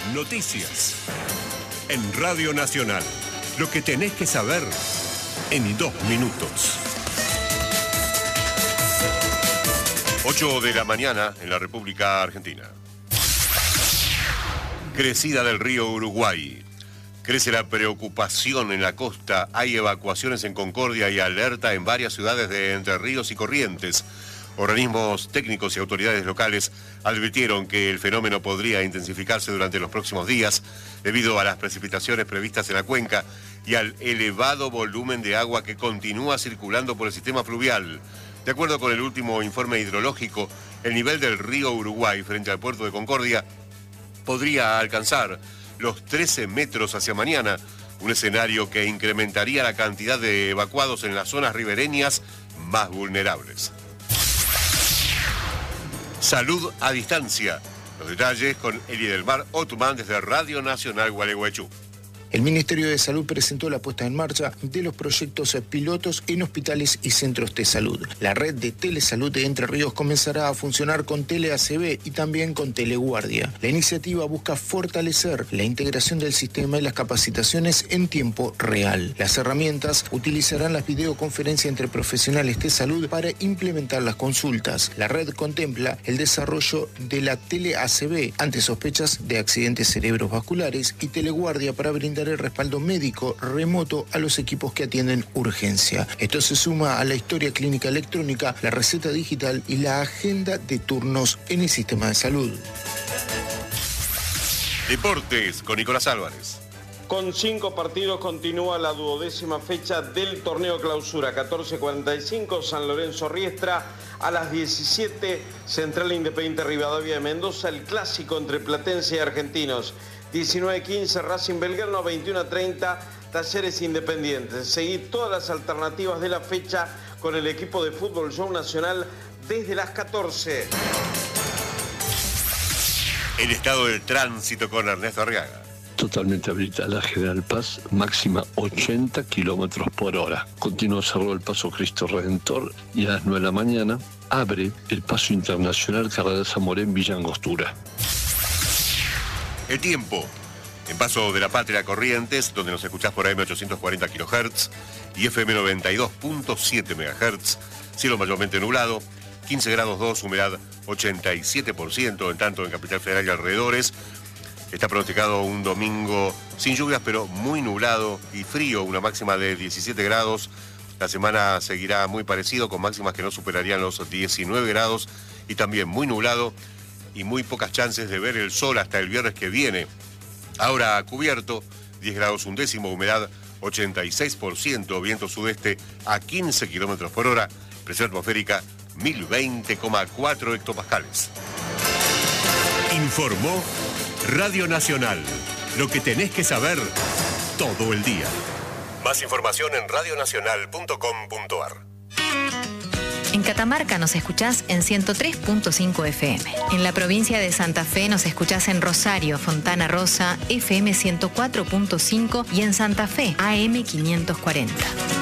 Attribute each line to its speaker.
Speaker 1: Noticias. En Radio Nacional. Lo que tenés que saber en 2 minutos. 8 de la mañana en la República Argentina. Crecida del río Uruguay. Crece la preocupación en la costa. Hay evacuaciones en Concordia y alerta en varias ciudades de Entre Ríos y Corrientes. Organismos técnicos y autoridades locales advirtieron que el fenómeno podría intensificarse durante los próximos días debido a las precipitaciones previstas en la cuenca y al elevado volumen de agua que continúa circulando por el sistema fluvial. De acuerdo con el último informe hidrológico, el nivel del río Uruguay frente al puerto de Concordia podría alcanzar los 13 metros hacia mañana, un escenario que incrementaría la cantidad de evacuados en las zonas ribereñas más vulnerables. Salud a distancia. Los detalles con Elidelmar Othman desde Radio Nacional Gualeguaychú.
Speaker 2: El Ministerio de Salud presentó la puesta en marcha de los proyectos pilotos en hospitales y centros de salud. La red de telesalud de Entre Ríos comenzará a funcionar con TeleACB y también con Teleguardia. La iniciativa busca fortalecer la integración del sistema y las capacitaciones en tiempo real. Las herramientas utilizarán las videoconferencias entre profesionales de salud para implementar las consultas. La red contempla el desarrollo de la TeleACB ante sospechas de accidentes cerebrovasculares y Teleguardia para brindar el respaldo médico remoto a los equipos que atienden urgencia. Esto se suma a la historia clínica electrónica, la receta digital y la agenda de turnos en el sistema de salud.
Speaker 1: Deportes con Nicolás Álvarez.
Speaker 3: Con 5 partidos continúa la 12ª fecha del torneo clausura. 14:45 San Lorenzo Riestra. A las 17 Central Independiente Rivadavia de Mendoza. El clásico entre platense y argentinos. 19:15 Racing Belgrano, 21:30 Talleres Independientes. Seguí todas las alternativas de la fecha con el equipo de Fútbol Show Nacional desde las 14.
Speaker 1: El estado del tránsito con Ernesto Arriaga.
Speaker 4: Totalmente habilitada la General Paz, máxima 80 kilómetros por hora. Continúa cerrado el paso Cristo Redentor y a las 9 de la mañana abre el paso internacional Carrera Zamorén Villa Angostura.
Speaker 1: El tiempo, en Paso de la Patria Corrientes, donde nos escuchás por AM 840 kHz y FM 92.7 MHz, cielo mayormente nublado, 15 grados 2, humedad 87%, en tanto en Capital Federal y alrededores. Está pronosticado un domingo sin lluvias, pero muy nublado y frío, una máxima de 17 grados. La semana seguirá muy parecido, con máximas que no superarían los 19 grados y también muy nublado y muy pocas chances de ver el sol hasta el viernes que viene. Ahora cubierto, 10 grados un décimo, humedad 86%, viento sudeste a 15 kilómetros por hora, presión atmosférica 1020,4 hectopascales. Informó Radio Nacional. Lo que tenés que saber todo el día. Más información en radionacional.com.ar.
Speaker 5: En Catamarca nos escuchás en 103.5 FM. En la provincia de Santa Fe nos escuchás en Rosario, Fontana Rosa, FM 104.5 y en Santa Fe, AM 540.